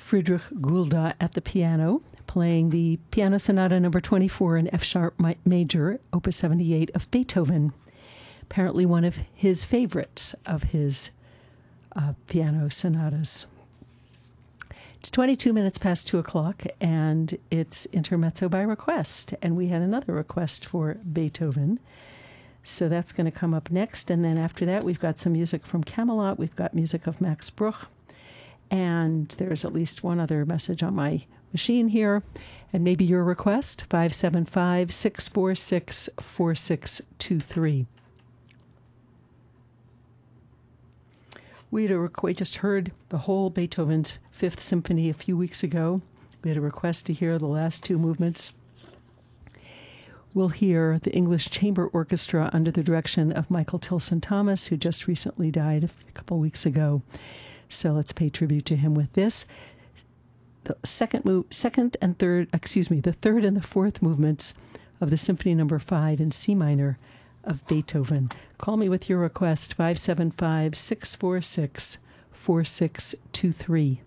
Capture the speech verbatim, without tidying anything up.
Friedrich Gulda at the piano, playing the Piano Sonata number twenty-four in F sharp major, opus seventy-eight of Beethoven, apparently one of his favorites of his uh, piano sonatas. It's twenty-two minutes past two o'clock, and it's Intermezzo by request, and we had another request for Beethoven. So that's going to come up next, and then after that we've got some music from Camelot, we've got music of Max Bruch, and there's at least one other message on my machine here, and maybe your request, five seven five, six four six, four six two three. We, had a requ- we just heard the whole Beethoven's Fifth Symphony a few weeks ago. We had a request to hear the last two movements. We'll hear the English Chamber Orchestra under the direction of Michael Tilson Thomas, who just recently died a couple weeks ago. So let's pay tribute to him with this. The second move, second and third, excuse me, the third and the fourth movements of the Symphony Number Five in C minor of Beethoven. Call me with your request, five seven five, six four six, four six two three.